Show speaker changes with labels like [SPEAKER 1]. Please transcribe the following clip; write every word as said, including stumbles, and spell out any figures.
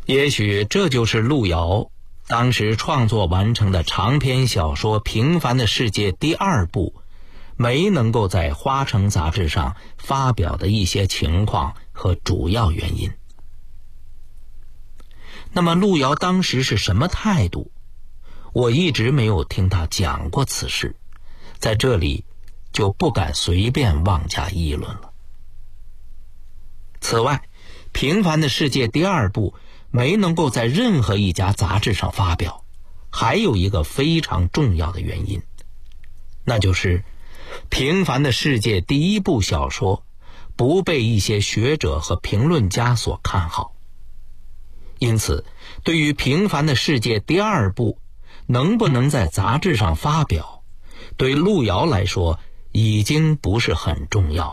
[SPEAKER 1] 也许这就是路遥当时创作完成的长篇小说《平凡的世界》第二部没能够在《花城》杂志上发表的一些情况和主要原因。那么路遥当时是什么态度？我一直没有听他讲过此事，在这里就不敢随便妄加议论了。此外，《平凡的世界》第二部没能够在任何一家杂志上发表，还有一个非常重要的原因，那就是《平凡的世界》第一部小说不被一些学者和评论家所看好。因此，对于《平凡的世界》第二部能不能在杂志上发表，对路遥来说已经不是很重要。